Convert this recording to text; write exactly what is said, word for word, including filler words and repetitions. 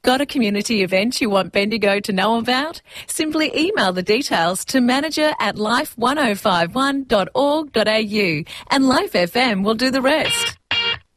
Got a community event you want Bendigo to know about? Simply email the details to manager at life ten fifty-one dot org dot a u and Life F M will do the rest.